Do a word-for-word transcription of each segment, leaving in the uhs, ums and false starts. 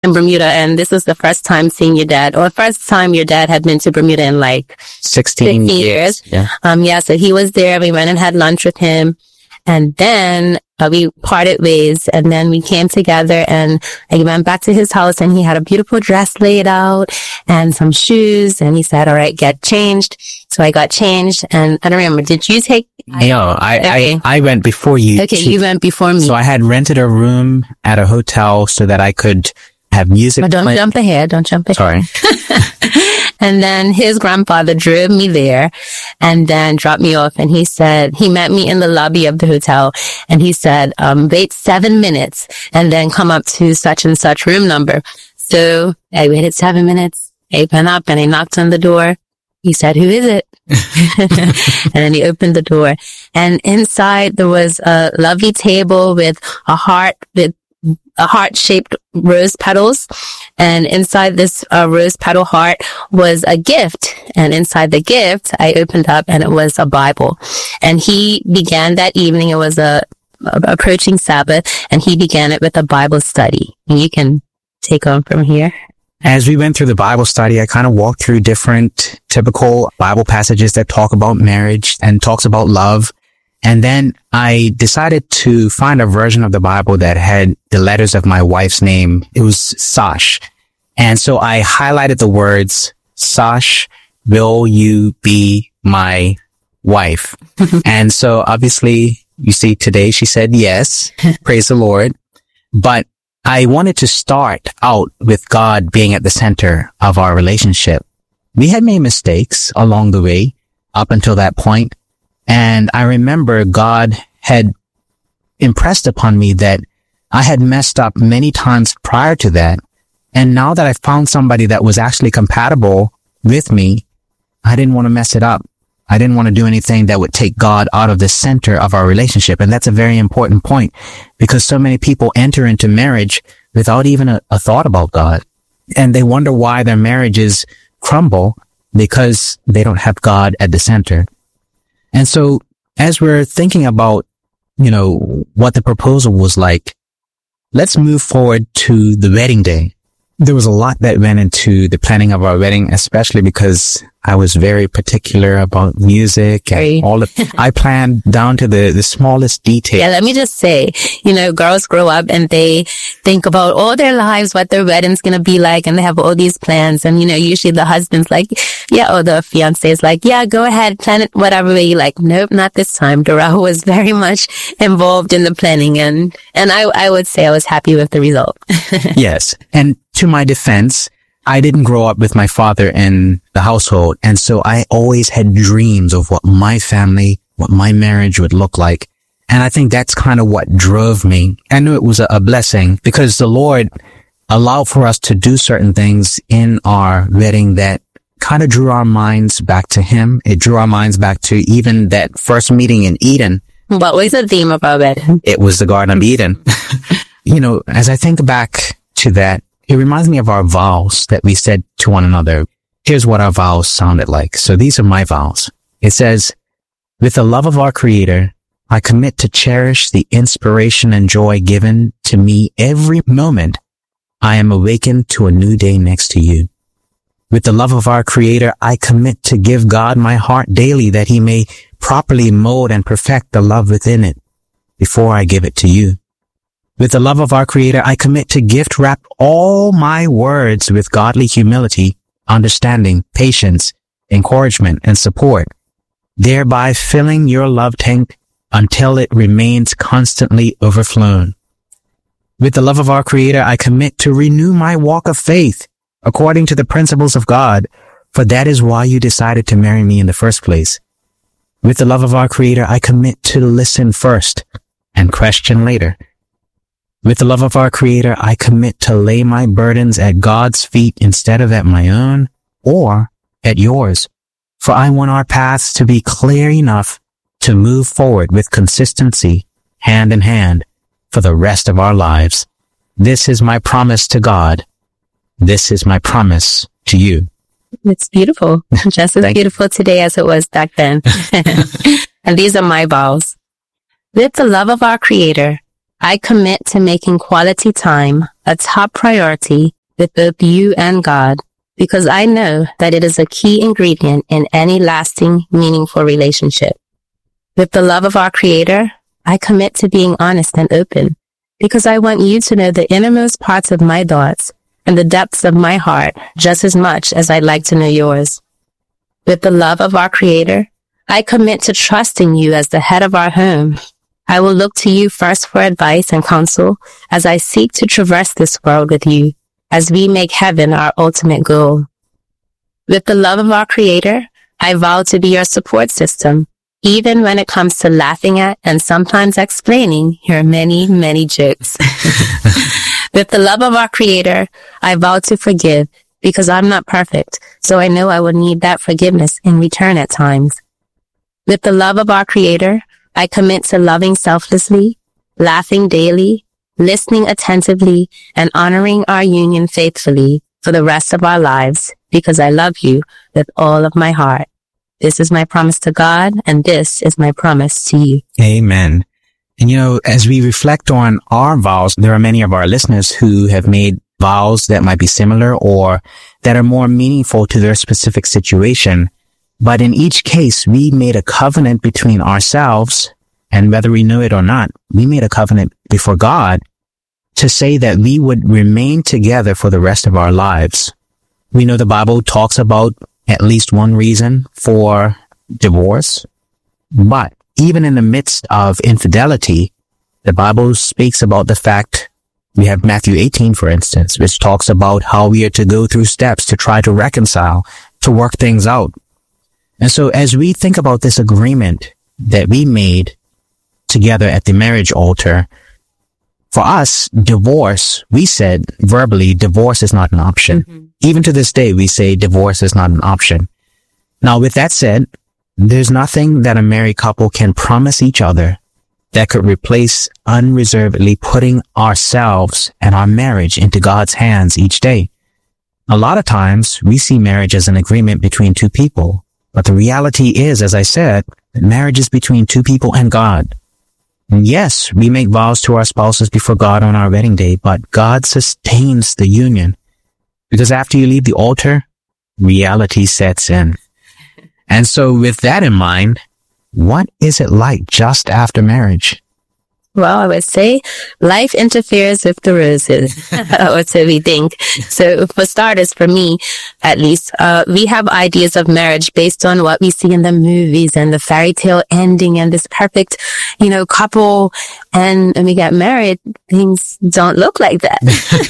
in Bermuda, and this was the first time seeing your dad, or first time your dad had been to Bermuda in like sixteen years. Yeah. Um, yeah, so he was there. We went and had lunch with him. And then uh, we parted ways, and then we came together, and I went back to his house, and he had a beautiful dress laid out and some shoes, and he said, all right, get changed. So I got changed, and I don't remember, did you take? No, I, okay. I, I went before you. Okay, to, you went before me. So I had rented a room at a hotel so that I could have music. But don't play. jump ahead, don't jump ahead. Sorry. And then his grandfather drove me there and then dropped me off. And he said, he met me in the lobby of the hotel, and he said, um, wait seven minutes and then come up to such and such room number. So I waited seven minutes. I went up and I knocked on the door. He said, who is it? And then he opened the door, and inside there was a lovely table with a heart, with a heart-shaped rose petals. And inside this uh, rose petal heart was a gift. And inside the gift, I opened up, and it was a Bible. And he began that evening. It was a, a approaching Sabbath, and he began it with a Bible study. And you can take on from here. As we went through the Bible study, I kind of walked through different typical Bible passages that talk about marriage and talks about love. And then I decided to find a version of the Bible that had the letters of my wife's name. It was Sash. And so I highlighted the words, Sash, will you be my wife? And so obviously, you see, today she said yes. Praise the Lord. But I wanted to start out with God being at the center of our relationship. We had made mistakes along the way up until that point. And I remember God had impressed upon me that I had messed up many times prior to that. And now that I found somebody that was actually compatible with me, I didn't want to mess it up. I didn't want to do anything that would take God out of the center of our relationship. And that's a very important point, because so many people enter into marriage without even a, a thought about God. And they wonder why their marriages crumble, because they don't have God at the center. And so as we're thinking about, you know, what the proposal was like, let's move forward to the wedding day. There was a lot that went into the planning of our wedding, especially because I was very particular about music and all of, I planned down to the, the smallest detail. Yeah, let me just say, you know, girls grow up and they think about all their lives, what their wedding's going to be like, and they have all these plans. And, you know, usually the husband's like, yeah, or the fiance is like, yeah, go ahead, plan it whatever way you like. Nope, not this time. Dora was very much involved in the planning, and, and I, I would say I was happy with the result. Yes. And to my defense, I didn't grow up with my father in the household. And so I always had dreams of what my family, what my marriage would look like. And I think that's kind of what drove me. I knew it was a, a blessing, because the Lord allowed for us to do certain things in our wedding that kind of drew our minds back to Him. It drew our minds back to even that first meeting in Eden. What was the theme of our wedding? It was the Garden of Eden. You know, as I think back to that, it reminds me of our vows that we said to one another. Here's what our vows sounded like. So these are my vows. It says, with the love of our Creator, I commit to cherish the inspiration and joy given to me every moment I am awakened to a new day next to you. With the love of our Creator, I commit to give God my heart daily, that He may properly mold and perfect the love within it before I give it to you. With the love of our Creator, I commit to gift wrap all my words with godly humility, understanding, patience, encouragement, and support, thereby filling your love tank until it remains constantly overflowing. With the love of our Creator, I commit to renew my walk of faith according to the principles of God, for that is why you decided to marry me in the first place. With the love of our Creator, I commit to listen first and question later. With the love of our Creator, I commit to lay my burdens at God's feet instead of at my own or at yours. For I want our paths to be clear enough to move forward with consistency, hand in hand, for the rest of our lives. This is my promise to God. This is my promise to you. It's beautiful. Just as beautiful today as it was back then. And these are my vows. With the love of our Creator, I commit to making quality time a top priority with both you and God, because I know that it is a key ingredient in any lasting, meaningful relationship. With the love of our Creator, I commit to being honest and open, because I want you to know the innermost parts of my thoughts and the depths of my heart just as much as I'd like to know yours. With the love of our Creator, I commit to trusting you as the head of our home. I will look to you first for advice and counsel as I seek to traverse this world with you, as we make heaven our ultimate goal. With the love of our Creator, I vow to be your support system, even when it comes to laughing at and sometimes explaining your many, many jokes. With the love of our Creator, I vow to forgive, because I'm not perfect, so I know I will need that forgiveness in return at times. With the love of our Creator, I commit to loving selflessly, laughing daily, listening attentively, and honoring our union faithfully for the rest of our lives, because I love you with all of my heart. This is my promise to God, and this is my promise to you. Amen. And you know, as we reflect on our vows, there are many of our listeners who have made vows that might be similar or that are more meaningful to their specific situation. But in each case, we made a covenant between ourselves, and whether we knew it or not, we made a covenant before God to say that we would remain together for the rest of our lives. We know the Bible talks about at least one reason for divorce, but even in the midst of infidelity, the Bible speaks about the fact, we have Matthew eighteen, for instance, which talks about how we are to go through steps to try to reconcile, to work things out. And so as we think about this agreement that we made together at the marriage altar, for us, divorce, we said verbally, divorce is not an option. Mm-hmm. Even to this day, we say divorce is not an option. Now, with that said, there's nothing that a married couple can promise each other that could replace unreservedly putting ourselves and our marriage into God's hands each day. A lot of times, we see marriage as an agreement between two people. But the reality is, as I said, that marriage is between two people and God. And yes, we make vows to our spouses before God on our wedding day, but God sustains the union. Because after you leave the altar, reality sets in. And so with that in mind, what is it like just after marriage? Well, I would say life interferes with the roses, or so we think. So for starters, for me, at least, uh, we have ideas of marriage based on what we see in the movies and the fairy tale ending and this perfect, you know, couple. And when we get married, things don't look like that.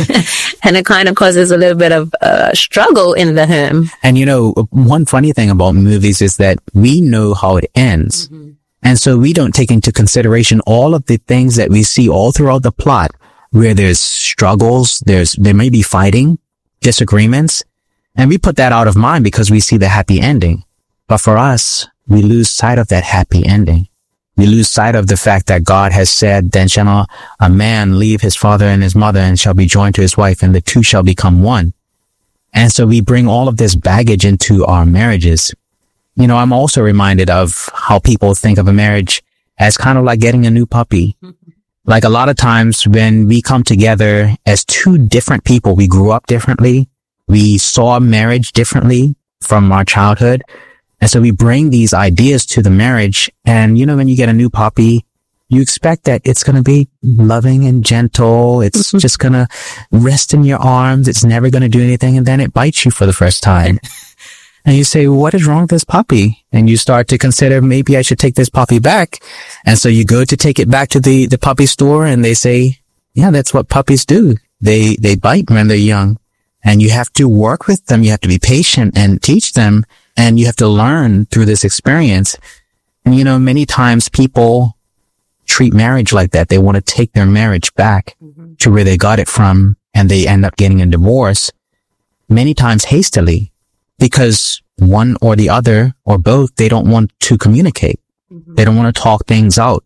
And it kind of causes a little bit of uh, struggle in the home. And, you know, one funny thing about movies is that we know how it ends. Mm-hmm. And so we don't take into consideration all of the things that we see all throughout the plot where there's struggles, there's, there may be fighting, disagreements, and we put that out of mind because we see the happy ending. But for us, we lose sight of that happy ending. We lose sight of the fact that God has said, then shall a, a man leave his father and his mother and shall be joined to his wife, and the two shall become one. And so we bring all of this baggage into our marriages. You know, I'm also reminded of how people think of a marriage as kind of like getting a new puppy. Like a lot of times when we come together as two different people, we grew up differently. We saw marriage differently from our childhood. And so we bring these ideas to the marriage. And, you know, when you get a new puppy, you expect that it's going to be loving and gentle. It's just going to rest in your arms. It's never going to do anything. And then it bites you for the first time. And you say, what is wrong with this puppy? And you start to consider, maybe I should take this puppy back. And so you go to take it back to the, the puppy store, and they say, yeah, that's what puppies do. They, they bite when they're young, and you have to work with them. You have to be patient and teach them, and you have to learn through this experience. And, you know, many times people treat marriage like that. They want to take their marriage back mm-hmm. to where they got it from, and they end up getting a divorce, many times hastily. Because one or the other or both, they don't want to communicate. Mm-hmm. They don't want to talk things out.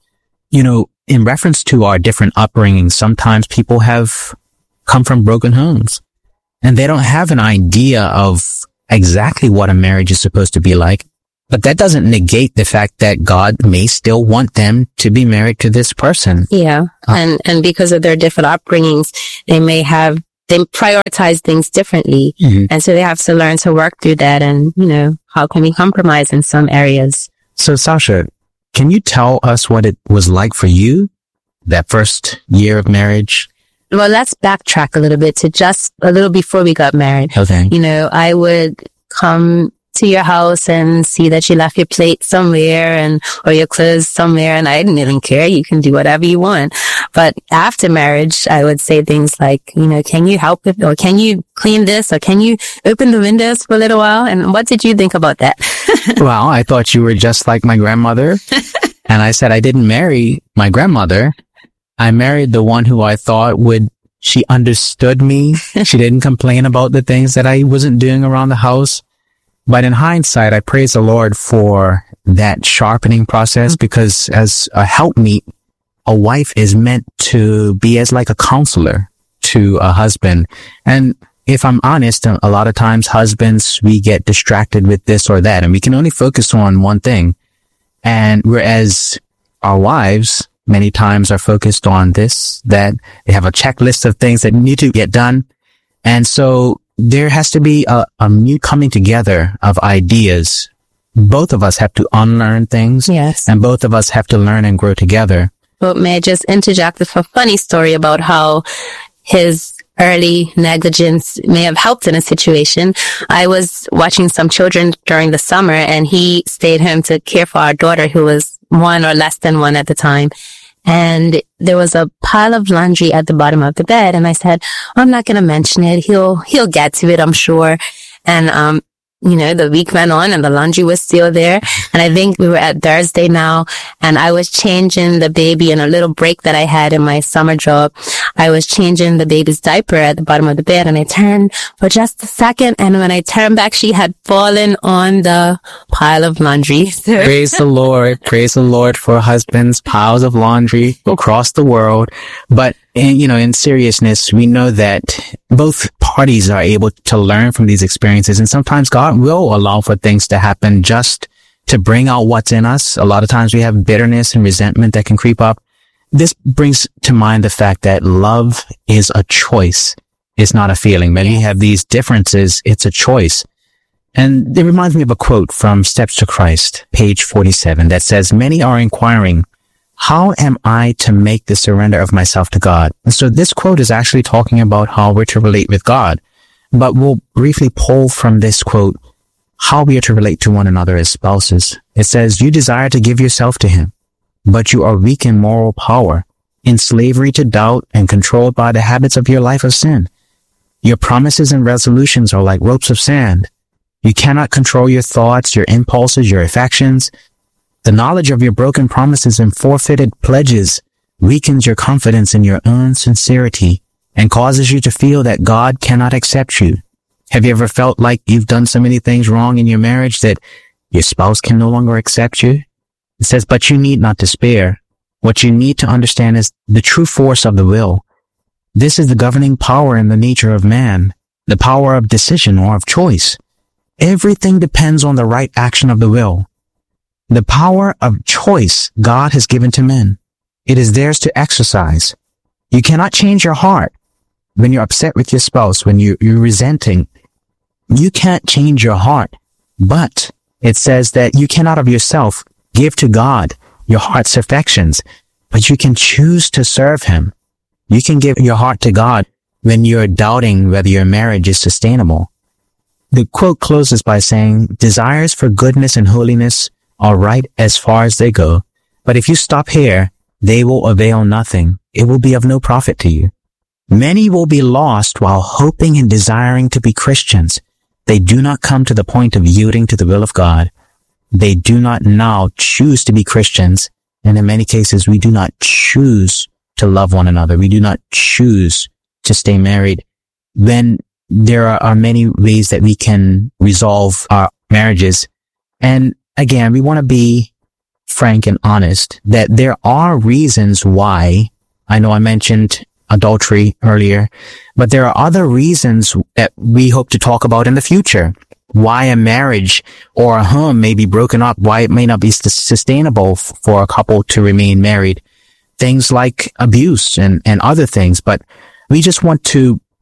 You know, in reference to our different upbringings, sometimes people have come from broken homes and they don't have an idea of exactly what a marriage is supposed to be like. But that doesn't negate the fact that God may still want them to be married to this person. Yeah. Uh, and, and because of their different upbringings, they may have they prioritize things differently. Mm-hmm. And so they have to learn to work through that. And, you know, how can we compromise in some areas? So, Sasha, can you tell us what it was like for you that first year of marriage? Well, let's backtrack a little bit to just a little before we got married. Okay. You know, I would come to your house and see that you left your plate somewhere and or your clothes somewhere, and I didn't even care. You can do whatever you want. But after marriage, I would say things like, you know, can you help with, or can you clean this, or can you open the windows for a little while? And what did you think about that? Well, I thought you were just like my grandmother. And I said I didn't marry my grandmother. I married the one who I thought would, she understood me. She didn't complain about the things that I wasn't doing around the house. But in hindsight, I praise the Lord for that sharpening process, because as a helpmeet, a wife is meant to be as like a counselor to a husband. And if I'm honest, a lot of times husbands, we get distracted with this or that, and we can only focus on one thing. And whereas our wives many times are focused on this, that they have a checklist of things that need to get done. And so there has to be a, a new coming together of ideas. Both of us have to unlearn things. Yes. And both of us have to learn and grow together. Well, may I just interject with a funny story about how his early negligence may have helped in a situation. I was watching some children during the summer, and he stayed home to care for our daughter, who was one or less than one at the time. And there was a pile of laundry at the bottom of the bed. And I said, I'm not going to mention it. He'll, he'll get to it, I'm sure. And, um, you know, the week went on and the laundry was still there. And I think we were at Thursday now, and I was changing the baby in a little break that I had in my summer job. I was changing the baby's diaper at the bottom of the bed, and I turned for just a second. And when I turned back, she had fallen on the pile of laundry. So praise the Lord. Praise the Lord for husbands, piles of laundry across the world. But in, you know, in seriousness, we know that both parties are able to learn from these experiences. And sometimes God will allow for things to happen just to bring out what's in us. A lot of times we have bitterness and resentment that can creep up. This brings to mind the fact that love is a choice. It's not a feeling. Many have these differences. It's a choice. And it reminds me of a quote from Steps to Christ, page forty-seven, that says, many are inquiring, how am I to make the surrender of myself to God? And so this quote is actually talking about how we're to relate with God. But we'll briefly pull from this quote how we are to relate to one another as spouses. It says, you desire to give yourself to him, but you are weak in moral power, in slavery to doubt, and controlled by the habits of your life of sin. Your promises and resolutions are like ropes of sand. You cannot control your thoughts, your impulses, your affections. The knowledge of your broken promises and forfeited pledges weakens your confidence in your own sincerity and causes you to feel that God cannot accept you. Have you ever felt like you've done so many things wrong in your marriage that your spouse can no longer accept you? It says, but you need not despair. What you need to understand is the true force of the will. This is the governing power in the nature of man, the power of decision or of choice. Everything depends on the right action of the will. The power of choice God has given to men. It is theirs to exercise. You cannot change your heart when you're upset with your spouse, when you, you're resenting. You can't change your heart, but it says that you cannot of yourself give to God your heart's affections, but you can choose to serve him. You can give your heart to God when you're doubting whether your marriage is sustainable. The quote closes by saying, desires for goodness and holiness are right as far as they go, but if you stop here, they will avail nothing. It will be of no profit to you. Many will be lost while hoping and desiring to be Christians. They do not come to the point of yielding to the will of God. They do not now choose to be Christians, and in many cases, we do not choose to love one another. We do not choose to stay married. Then there are, are many ways that we can resolve our marriages. And again, we want to be frank and honest that there are reasons why. I know I mentioned adultery earlier, but there are other reasons that we hope to talk about in the future. Why a marriage or a home may be broken up, why it may not be sustainable f- for a couple to remain married. Things like abuse and, and other things. But we just want to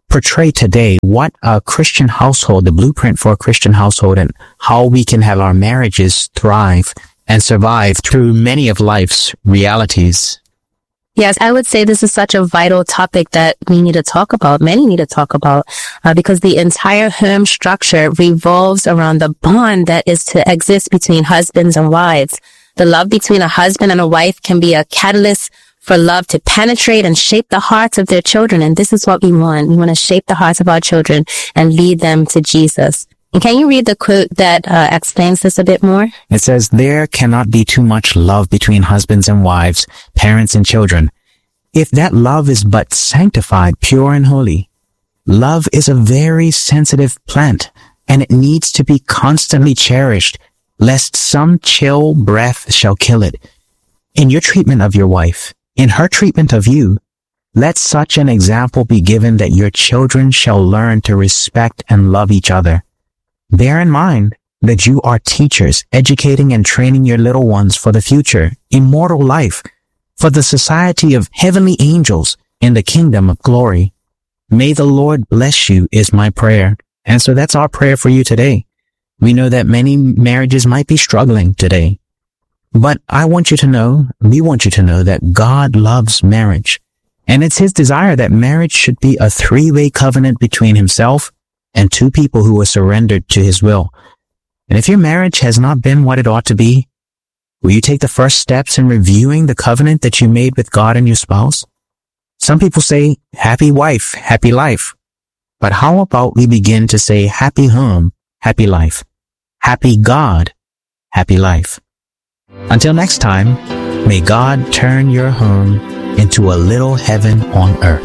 portray today what a Christian household, the blueprint for a Christian household, and how we can have our marriages thrive and survive through many of life's realities. Yes, I would say this is such a vital topic that we need to talk about. Many need to talk about uh, because the entire home structure revolves around the bond that is to exist between husbands and wives. The love between a husband and a wife can be a catalyst for love to penetrate and shape the hearts of their children. And this is what we want. We want to shape the hearts of our children and lead them to Jesus. And can you read the quote that uh, explains this a bit more? It says, "There cannot be too much love between husbands and wives, parents and children, if that love is but sanctified, pure and holy. Love is a very sensitive plant, and it needs to be constantly cherished, lest some chill breath shall kill it. In your treatment of your wife, in her treatment of you, let such an example be given that your children shall learn to respect and love each other. Bear in mind that you are teachers, educating and training your little ones for the future, immortal life, for the society of heavenly angels in the kingdom of glory. May the Lord bless you is my prayer." And so that's our prayer for you today. We know that many marriages might be struggling today. But I want you to know, we want you to know that God loves marriage. And it's his desire that marriage should be a three-way covenant between himself and two people who are surrendered to his will. And if your marriage has not been what it ought to be, will you take the first steps in reviewing the covenant that you made with God and your spouse? Some people say, happy wife, happy life. But how about we begin to say happy home, happy life, happy God, happy life? Until next time, may God turn your home into a little heaven on earth.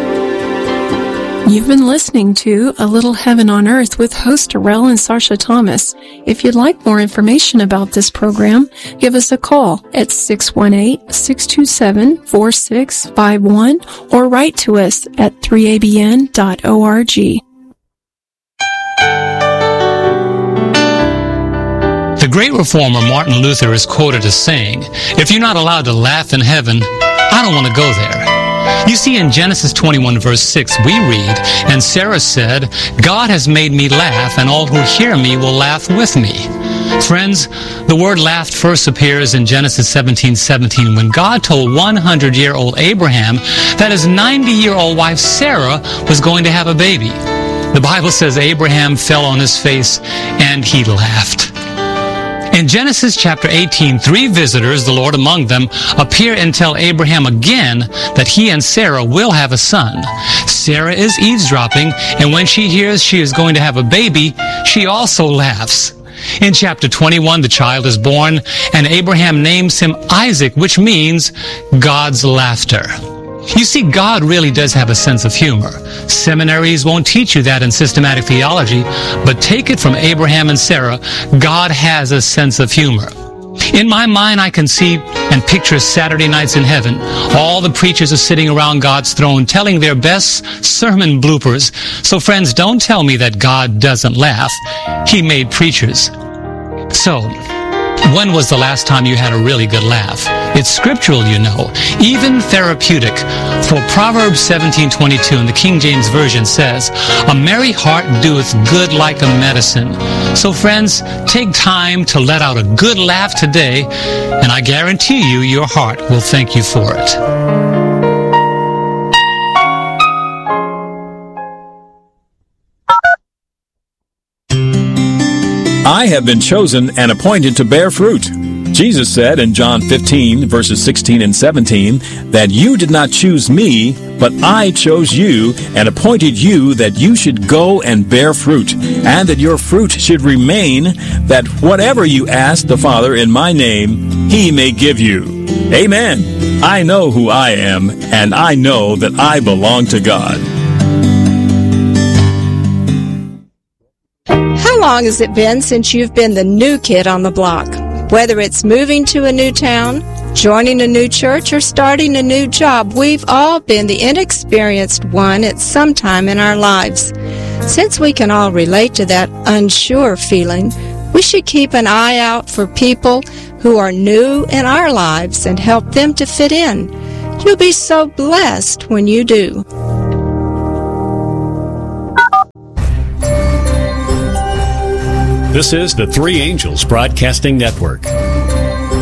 You've been listening to A Little Heaven on Earth with host Terrell and Sarsha Thomas. If you'd like more information about this program, give us a call at six one eight, six two seven, four six five one or write to us at three a b n dot org. The great reformer Martin Luther is quoted as saying, "If you're not allowed to laugh in heaven, I don't want to go there." You see, in Genesis twenty-one verse six, we read, "And Sarah said, God has made me laugh, and all who hear me will laugh with me." Friends, the word laughed first appears in Genesis seventeen seventeen when God told one hundred year old Abraham that his ninety year old wife Sarah was going to have a baby. The Bible says Abraham fell on his face and he laughed. In Genesis chapter eighteen, three visitors, the Lord among them, appear and tell Abraham again that he and Sarah will have a son. Sarah is eavesdropping, and when she hears she is going to have a baby, she also laughs. In chapter twenty-one, the child is born, and Abraham names him Isaac, which means God's laughter. You see, God really does have a sense of humor. Seminaries won't teach you that in systematic theology, but take it from Abraham and Sarah, God has a sense of humor. In my mind, I can see and picture Saturday nights in heaven. All the preachers are sitting around God's throne telling their best sermon bloopers. So friends, don't tell me that God doesn't laugh. He made preachers. So, when was the last time you had a really good laugh? It's scriptural, you know, even therapeutic. For Proverbs seventeen twenty-two in the King James Version says, "A merry heart doeth good like a medicine." So friends, take time to let out a good laugh today, and I guarantee you your heart will thank you for it. I have been chosen and appointed to bear fruit. Jesus said in John fifteen, verses sixteen and seventeen, that you did not choose me, but I chose you and appointed you that you should go and bear fruit, and that your fruit should remain, that whatever you ask the Father in my name, he may give you. Amen. I know who I am, and I know that I belong to God. How long has it been since you've been the new kid on the block? Whether it's moving to a new town, joining a new church, or starting a new job, we've all been the inexperienced one at some time in our lives. Since we can all relate to that unsure feeling, we should keep an eye out for people who are new in our lives and help them to fit in. You'll be so blessed when you do. This is the Three Angels Broadcasting Network.